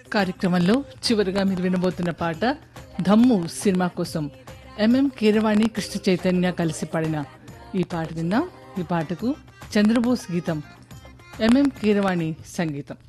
కార్యక్రమంలో చివరిగా మీరు వినబోతున్న పాట ధమ్ము సినిమా కోసం ఎంఎం కీరవాణి కృష్ణ చైతన్య కలిసి పాడిన ఈ పాట విందాం. ఈ పాటకు చంద్రబోస్ గీతం, ఎంఎం కీరవాణి సంగీతం.